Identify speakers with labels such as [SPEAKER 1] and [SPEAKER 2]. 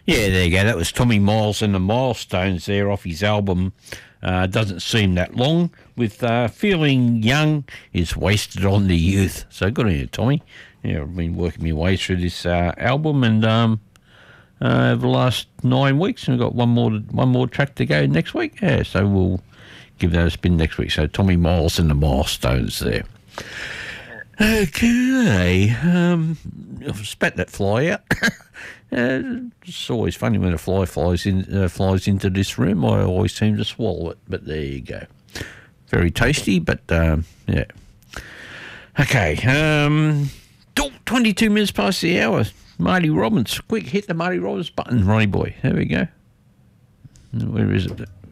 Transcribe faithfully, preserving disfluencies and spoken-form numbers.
[SPEAKER 1] Yeah, there you go. That was Tommy Miles and the Milestones there off his album. Uh, doesn't seem that long. With uh, Feeling Young is Wasted on the Youth. So good on you, Tommy. Yeah, I've been working my way through this uh, album and um, uh, over the last nine weeks, and we've got one more one more track to go next week. Yeah, so we'll give that a spin next week. So Tommy Miles and the Milestones there. Okay, um, I've spat that fly out. uh, it's always funny when a fly flies in uh, flies into this room. I always seem to swallow it, but there you go. Very tasty, but um, yeah. Okay, um, twenty-two minutes past the hour. Marty Robbins, quick, hit the Marty Robbins button, Ronnie boy. There we go. Where is it?